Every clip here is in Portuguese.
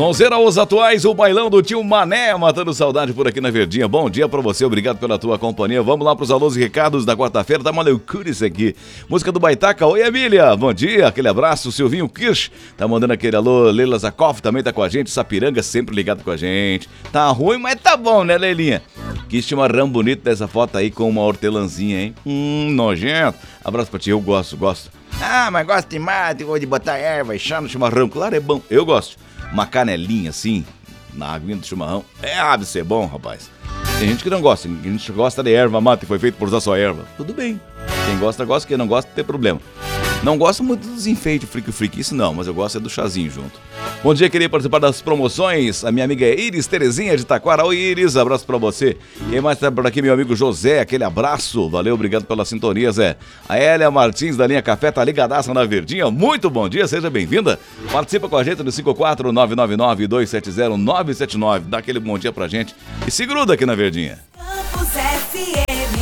Sonzeira, os atuais, o bailão do tio Mané, matando saudade por aqui na Verdinha. Bom dia pra você, obrigado pela tua companhia. Vamos lá pros alôs e recados da quarta-feira, tá uma loucura isso aqui. Música do Baitaca, oi Emília, bom dia, aquele abraço, Silvinho Kirsch, tá mandando aquele alô, Leila Zakoff também tá com a gente, Sapiranga sempre ligado com a gente. Tá ruim, mas tá bom, né, Leilinha? Que chimarrão bonito dessa foto aí com uma hortelãzinha, hein? Nojento. Abraço pra ti, eu gosto. Ah, mas gosto demais de botar erva e chá no chimarrão, claro, é bom, eu gosto. Uma canelinha assim, na aguinha do chimarrão, deve ser bom, rapaz. Tem gente que não gosta, a gente gosta de erva mate, foi feito por usar só erva. Tudo bem, quem gosta, quem não gosta, não tem problema. Não gosto muito dos enfeites freak, isso não, mas eu gosto é do chazinho junto. Bom dia, queria participar das promoções. A minha amiga é Iris Terezinha de Taquara. Oi, Iris, abraço pra você. Quem mais tá por aqui? Meu amigo José, aquele abraço. Valeu, obrigado pela sintonia, Zé. A Hélia Martins da linha Café tá ligadaça na Verdinha. Muito bom dia, seja bem-vinda. Participa com a gente no 54999-270-979. Dá aquele bom dia pra gente e se gruda aqui na Verdinha. Campus FM.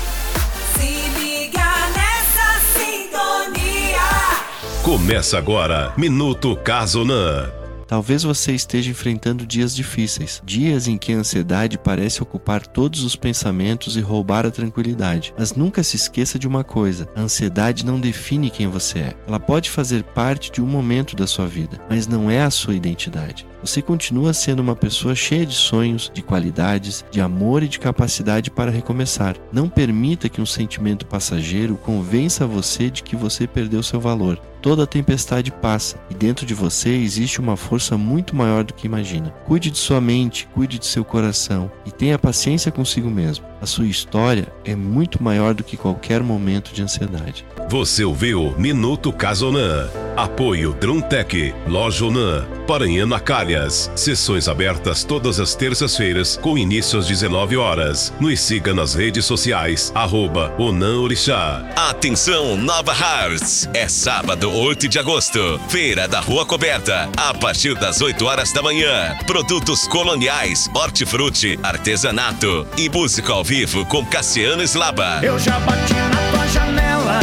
Começa agora, Minuto Casonan. Talvez você esteja enfrentando dias difíceis, dias em que a ansiedade parece ocupar todos os pensamentos e roubar a tranquilidade. Mas nunca se esqueça de uma coisa: a ansiedade não define quem você é. Ela pode fazer parte de um momento da sua vida, mas não é a sua identidade. Você continua sendo uma pessoa cheia de sonhos, de qualidades, de amor e de capacidade para recomeçar. Não permita que um sentimento passageiro convença você de que você perdeu seu valor. Toda tempestade passa e dentro de você existe uma força muito maior do que imagina. Cuide de sua mente, cuide de seu coração e tenha paciência consigo mesmo. A sua história é muito maior do que qualquer momento de ansiedade. Você ouviu Minuto Casonan. Apoio Druntec, Loja Onan, Paranhana Calhas. Sessões abertas todas as terças-feiras com início às 19 horas. Nos siga nas redes sociais, @Onan Orixá. Atenção, Nova Hartz. É sábado, 8 de agosto. Feira da Rua Coberta. A partir das 8 horas da manhã. Produtos coloniais, hortifruti, artesanato e música ao vivo com Cassiano Slaba. Eu já bati na tua janela,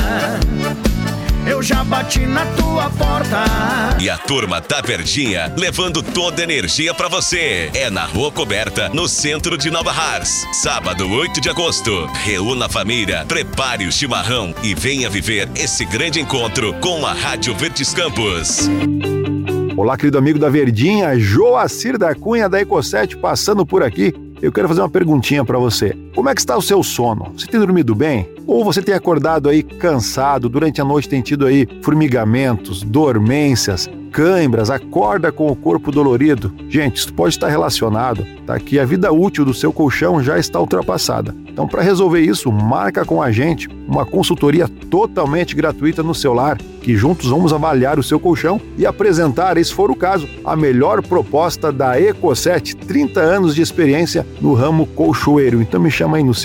eu já bati na tua porta. E a turma da Verdinha levando toda a energia pra você. É na Rua Coberta, no centro de Nova Hartz. Sábado, 8 de agosto. Reúna a família, prepare o chimarrão e venha viver esse grande encontro com a Rádio Verdes Campos. Olá, querido amigo da Verdinha, Joacir da Cunha da Eco7 passando por aqui. Eu quero fazer uma perguntinha pra você. Como é que está o seu sono? Você tem dormido bem? Ou você tem acordado aí cansado, durante a noite tem tido aí formigamentos, dormências, cãibras, acorda com o corpo dolorido? Gente, isso pode estar relacionado, tá? Que a vida útil do seu colchão já está ultrapassada. Então, para resolver isso, marca com a gente uma consultoria totalmente gratuita no seu lar, que juntos vamos avaliar o seu colchão e apresentar, se for o caso, a melhor proposta da Eco7, 30 anos de experiência no ramo colchoeiro. Então me chama aí no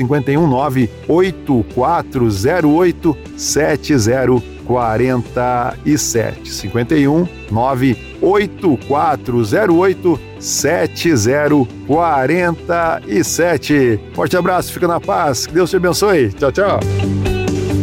519-8408-7047. 519-8408-7047. Forte abraço, fica na paz, que Deus te abençoe. Tchau, tchau.